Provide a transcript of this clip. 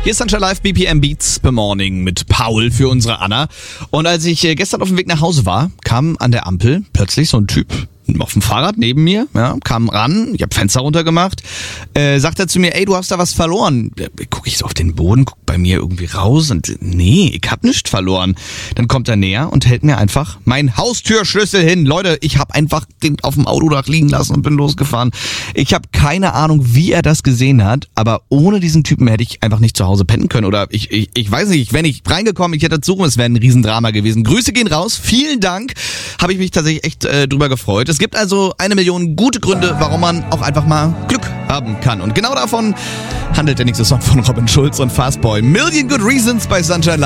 Hier ist Sunshine Live, BPM Beats per Morning mit Paul für unsere Anna. Und als ich gestern auf dem Weg nach Hause war, kam an der Ampel plötzlich so ein Typ auf dem Fahrrad neben mir, ja, kam ran, ich hab Fenster runtergemacht, sagt er zu mir, ey, du hast da was verloren. Guck ich so auf den Boden, guck bei mir irgendwie raus und nee, ich hab nichts verloren. Dann kommt er näher und hält mir einfach meinen Haustürschlüssel hin. Leute, ich hab einfach den auf dem Autodach liegen lassen und bin losgefahren. Ich habe keine Ahnung, wie er das gesehen hat, aber ohne diesen Typen hätte ich einfach nicht zu Hause pennen können oder ich weiß nicht, wenn ich reingekommen, ich hätte dazu, es wäre ein Riesendrama gewesen. Grüße gehen raus, vielen Dank, habe ich mich tatsächlich echt drüber gefreut. Es gibt also 1 Million gute Gründe, warum man auch einfach mal Glück haben kann. Und genau davon handelt der nächste Song von Robin Schulz und Fastboy. Million Good Reasons bei Sunshine Live.